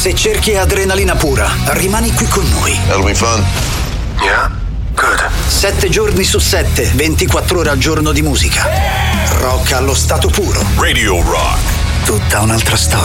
Se cerchi adrenalina pura, rimani qui con noi. That'll be fun. Yeah? Good. 7 giorni su 7, 24 ore al giorno di musica. Rock allo stato puro. Radio Rock. Tutta un'altra storia.